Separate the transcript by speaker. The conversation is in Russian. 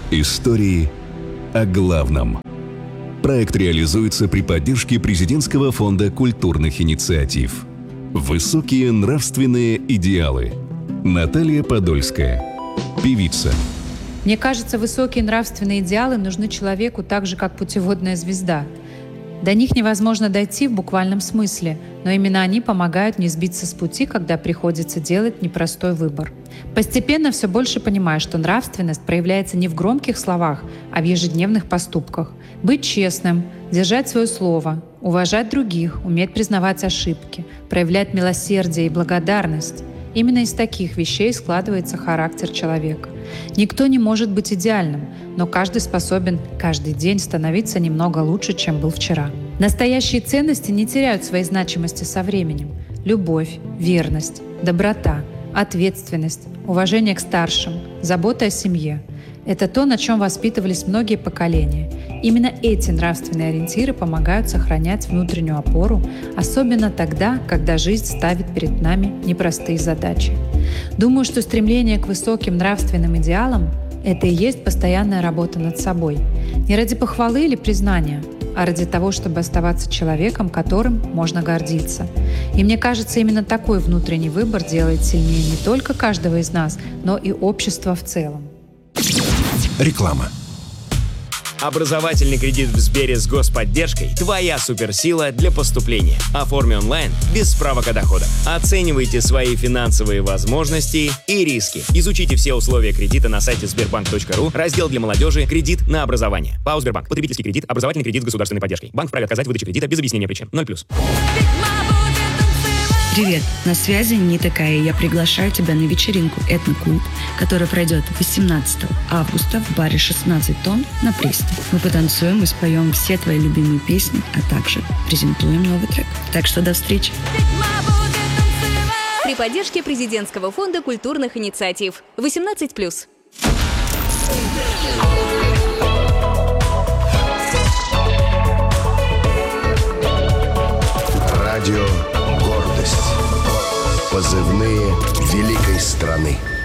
Speaker 1: Истории о главном. Проект реализуется при поддержке Президентского фонда культурных инициатив. Высокие нравственные идеалы. Наталья Подольская, певица.
Speaker 2: Мне кажется, высокие нравственные идеалы нужны человеку так же, как путеводная звезда. До них невозможно дойти в буквальном смысле, но именно они помогают не сбиться с пути, когда приходится делать непростой выбор. Постепенно все больше понимаю, что нравственность проявляется не в громких словах, а в ежедневных поступках. Быть честным, держать свое слово, уважать других, уметь признавать ошибки, проявлять милосердие и благодарность. Именно из таких вещей складывается характер человека. Никто не может быть идеальным, но каждый способен каждый день становиться немного лучше, чем был вчера. Настоящие ценности не теряют своей значимости со временем. Любовь, верность, доброта, ответственность, уважение к старшим, забота о семье – это то, на чем воспитывались многие поколения. Именно эти нравственные ориентиры помогают сохранять внутреннюю опору, особенно тогда, когда жизнь ставит перед нами непростые задачи. Думаю, что стремление к высоким нравственным идеалам – это и есть постоянная работа над собой. Не ради похвалы или признания, а ради того, чтобы оставаться человеком, которым можно гордиться. И мне кажется, именно такой внутренний выбор делает сильнее не только каждого из нас, но и общество в целом.
Speaker 3: Реклама.
Speaker 4: Образовательный кредит в Сбере с господдержкой – твоя суперсила для поступления. Оформи онлайн без справок о доходах. Оценивайте свои финансовые возможности и риски. Изучите все условия кредита на сайте sberbank.ru, раздел для молодежи «Кредит на образование». ПАО «Сбербанк». Потребительский кредит, образовательный кредит с государственной поддержкой. Банк вправе отказать в выдаче кредита без объяснения причин. 0+.
Speaker 5: Привет, на связи не такая. Я приглашаю тебя на вечеринку «Этнокульт», которая пройдет 18 августа в баре «16 тонн» на Пресне. Мы потанцуем и споем все твои любимые песни, а также презентуем новый трек. Так что до встречи.
Speaker 6: При поддержке Президентского фонда культурных инициатив. 18+.
Speaker 3: Радио «Гордость». Позывные великой страны.